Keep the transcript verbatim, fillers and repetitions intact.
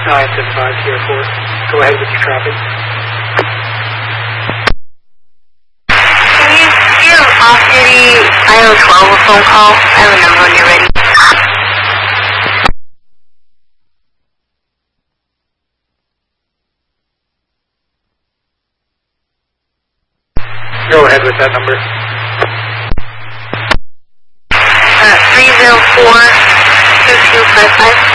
nine seven five Sierra four. Go ahead with your traffic. Can you give off-duty I O twelve a phone call? I have a number when you're ready. Go ahead with that number. Uh, three zero four two two five five.